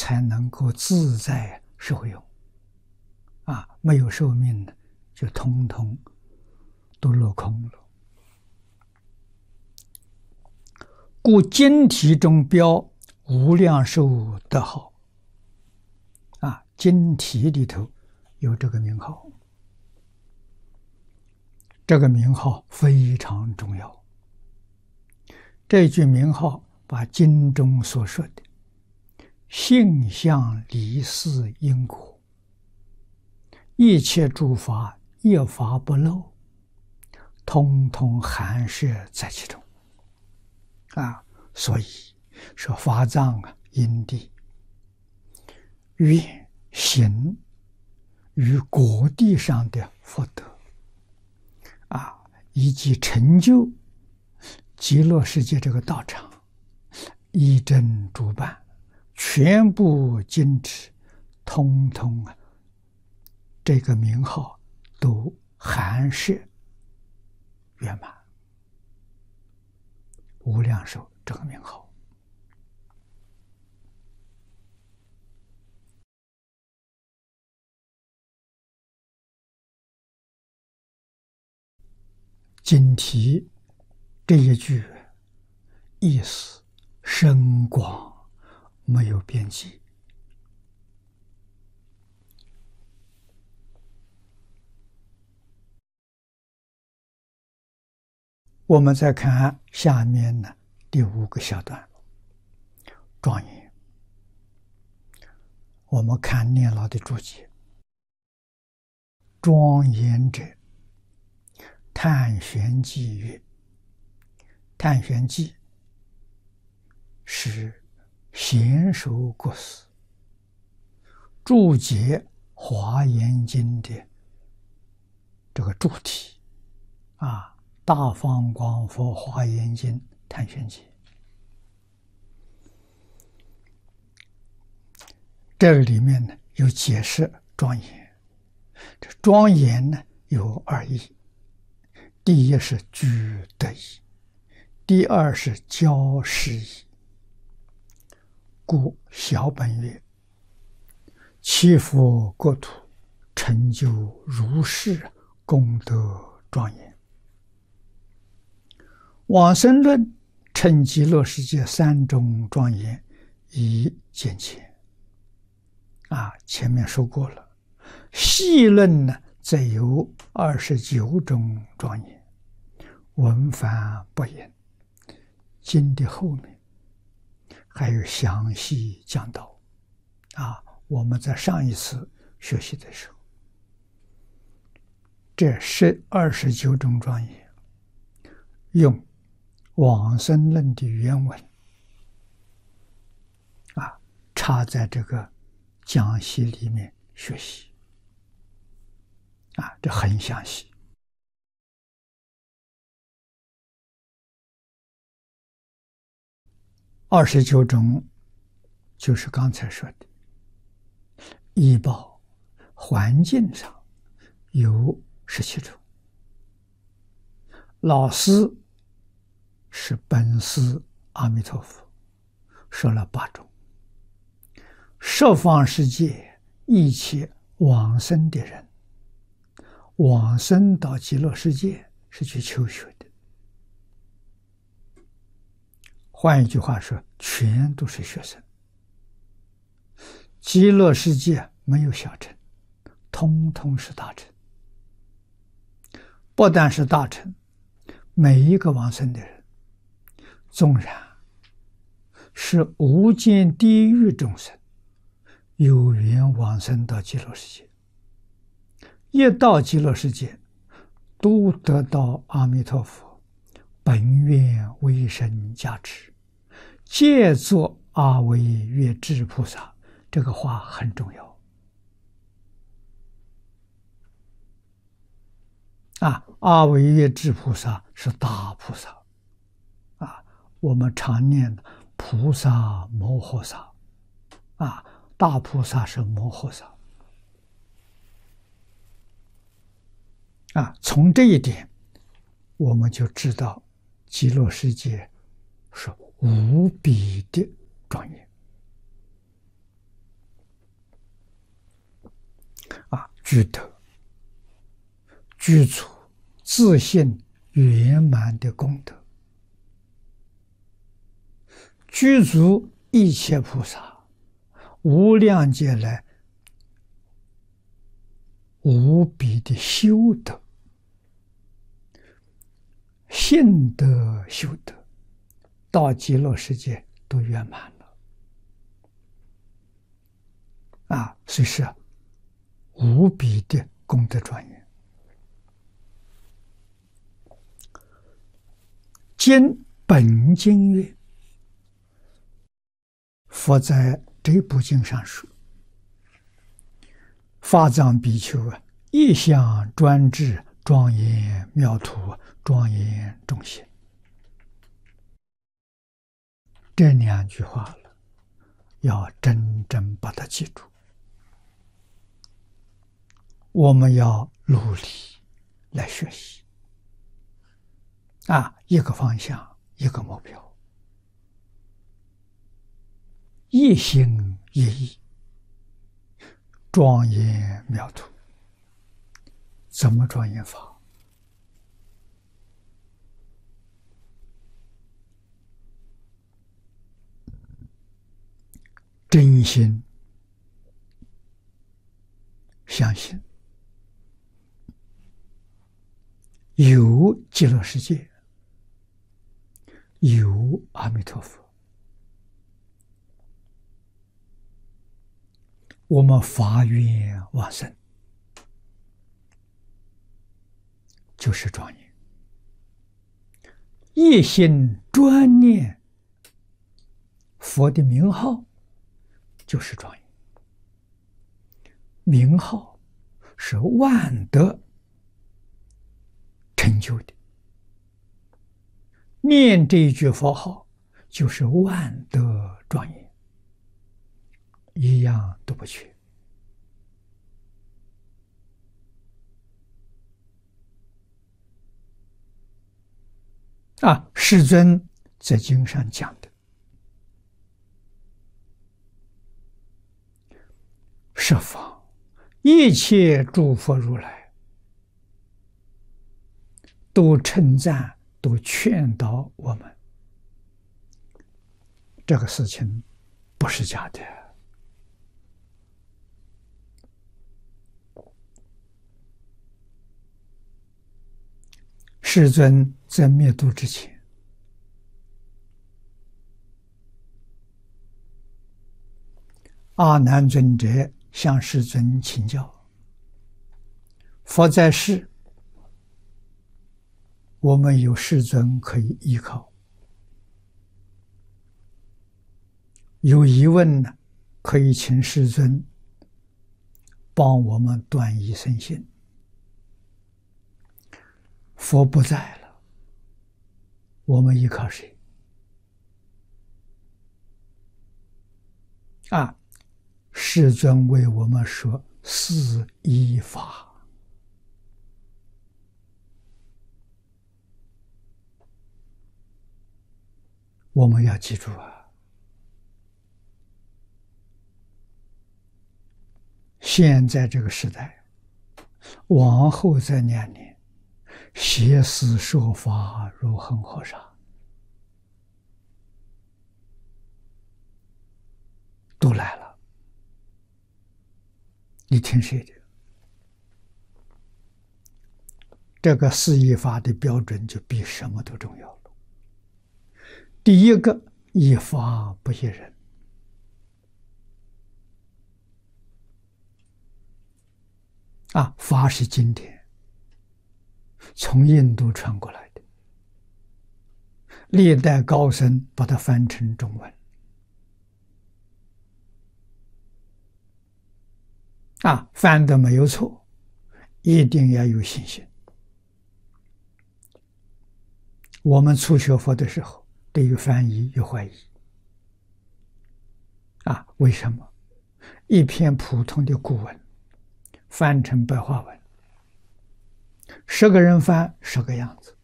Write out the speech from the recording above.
才能够自在受用。没有寿命的，就通通都落空了。故经题中标无量寿德号。经题里头有这个名号，这个名号非常重要。这句名号把经中所说的性相离事因果，一切诸法一法不漏，通通含摄在其中。所以说法藏因地愿行于果地上的福德以及成就极乐世界这个道场，一真主办，全部经旨，通通这个名号都含摄圆满。无量寿这个名号，经题这一句意思深广，没有边际。我们再看下面的第5个小段，庄严。我们看念老的注解：庄严者，探玄记曰，探玄记是贤首国师注解华严经的这个注题大方广佛华严经探玄记。这个里面呢有解释庄严。这庄严呢有2义，第一是具德义，第二是教示义。故小本曰：其佛国土成就如是功德庄严。往生论称极乐世界3种庄严以见前。前面说过了。细论呢，则有29种庄严，文繁不言。经的后面还有详细讲到。我们在上一次学习的时候，这是29种庄严，用往生论的原文插在这个讲习里面学习。这很详细。29种就是刚才说的依报环境上有17种，老师是本师阿弥陀佛说了8种，十方世界一切往生的人，往生到极乐世界是去求学的。换一句话说，全都是学生。极乐世界没有小乘，通通是大乘。不但是大乘，每一个往生的人，纵然是无间地狱众生，有缘往生到极乐世界，一到极乐世界，都得到阿弥陀佛本愿威神加持，借作阿惟越致菩萨。这个话很重要。阿惟越致菩萨是大菩萨。我们常念的菩萨摩诃萨。大菩萨是摩诃萨。从这一点我们就知道极乐世界是无比的庄严。 具德，具足自信圆满的功德，具足一切菩萨无量劫来无比的修德，信德修德，到极乐世界都圆满了所以是无比的功德庄严。经本经曰，佛在这部经上说，法藏比丘一向专制，庄严妙土，庄严众心。这2句话了，要真正把它记住。我们要努力来学习一个方向，一个目标，一心一意，庄严妙土。怎么庄严法？真心相信有极乐世界，有阿弥陀佛，我们发愿往生，就是庄严。一心专念佛的名号，就是庄严。名号是万德成就的，念这一句佛号就是万德庄严，一样都不缺。世尊在经上讲的，十方一切诸佛如来都称赞，都劝导我们，这个事情不是假的。世尊在灭度之前，阿难尊者向世尊请教：佛在世，我们有世尊可以依靠，有疑问呢，可以请世尊帮我们断疑生信。佛不在了，我们依靠谁？世尊为我们说四依法，我们要记住现在这个时代，往后这2年，邪思说法如恒河沙，都来了。你听谁的？这个四依法的标准就比什么都重要了。第一个，依法不依人。法是经典，从印度传过来的，历代高僧把它翻成中文。翻得没有错，一定要有信心。我们初学佛的时候，对于翻译有怀疑。为什么？一篇普通的古文翻成白话文，10个人翻10个样子。